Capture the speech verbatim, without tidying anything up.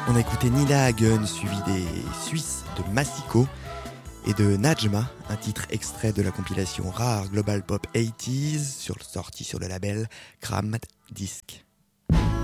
On a écouté Nina Hagen, suivi des Suisses de Massiko et de Najma, un titre extrait de la compilation rare Global Pop quatre-vingt-dix, sur, sorti sur le label Kramd Disc.